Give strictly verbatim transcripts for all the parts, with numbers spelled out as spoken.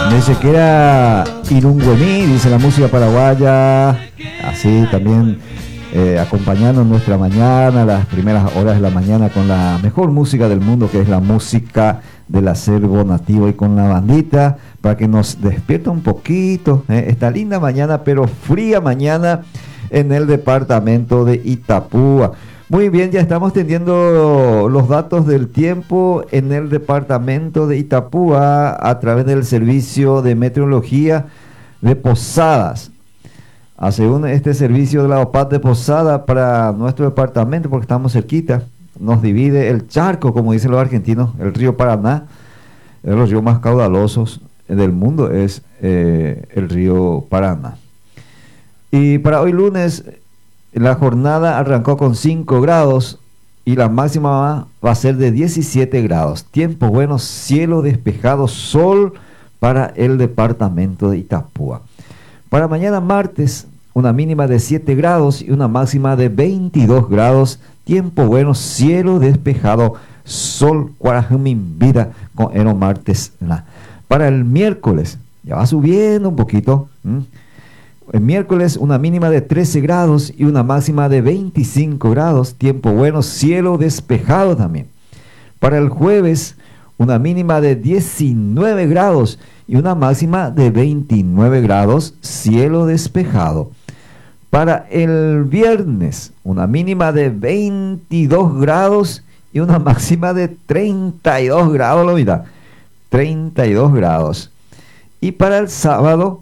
Dice que era Irungüemí, dice la música paraguaya, así también eh, acompañando nuestra mañana, las primeras horas de la mañana con la mejor música del mundo, que es la música del acervo nativo, y con la bandita para que nos despierte un poquito eh, esta linda mañana, pero fría mañana en el departamento de Itapúa. Muy bien, ya estamos teniendo los datos del tiempo en el departamento de Itapúa a través del servicio de meteorología de Posadas. A según este servicio de la O P A D de Posada para nuestro departamento, porque estamos cerquita, nos divide el charco, como dicen los argentinos, el río Paraná, uno de los ríos más caudalosos del mundo es eh, el río Paraná. Y para hoy lunes, la jornada arrancó con cinco grados y la máxima va a ser de diecisiete grados. Tiempo bueno, cielo despejado, sol para el departamento de Itapúa. Para mañana martes, una mínima de siete grados y una máxima de veintidós grados. Tiempo bueno, cielo despejado, sol cuarajumin vida con eno martes. Para el miércoles, ya va subiendo un poquito. ¿m? El miércoles una mínima de trece grados y una máxima de veinticinco grados. Tiempo bueno, cielo despejado también. Para el jueves una mínima de diecinueve grados y una máxima de veintinueve grados. Cielo despejado. Para el viernes una mínima de veintidós grados y una máxima de treinta y dos grados. Lo mira, treinta y dos grados. Y para el sábado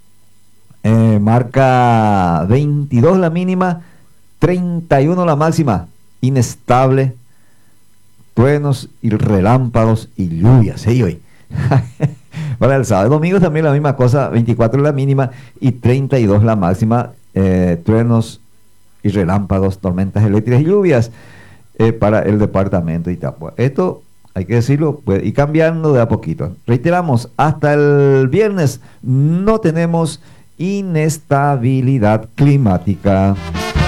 Eh, marca veintidós la mínima, treinta y uno la máxima, inestable, truenos y relámpagos y lluvias, ¿eh? Hoy. Para el sábado, domingo también la misma cosa, veinticuatro la mínima y treinta y dos la máxima, eh, truenos y relámpagos, tormentas eléctricas y lluvias eh, para el departamento de Itapúa. Esto hay que decirlo, puede ir cambiando de a poquito. Reiteramos, hasta el viernes no tenemos inestabilidad climática.